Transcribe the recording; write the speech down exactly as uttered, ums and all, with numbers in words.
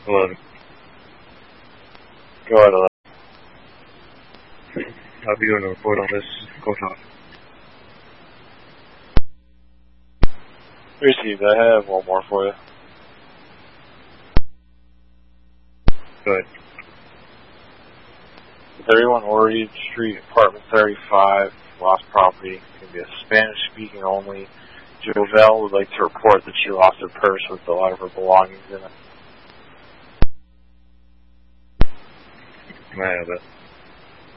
eleven. Go ahead, eleven. I'll be doing a report on this. Go talk. Received. I have one more for you. Go ahead. thirty-one Orchard Street, apartment thirty-five, lost property. It's going to be a Spanish-speaking only. Jovelle would like to report that she lost her purse with a lot of her belongings in it. I have it.